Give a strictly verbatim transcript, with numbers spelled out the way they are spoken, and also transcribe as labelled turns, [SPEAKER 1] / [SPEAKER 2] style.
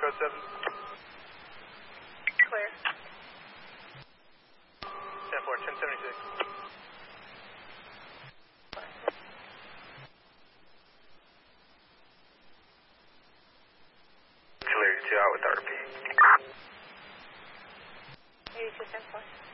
[SPEAKER 1] oh seven.
[SPEAKER 2] Clear.
[SPEAKER 1] ten four, ten seventy-six.
[SPEAKER 3] Clear, two out with R P.
[SPEAKER 2] eighty-two ten four.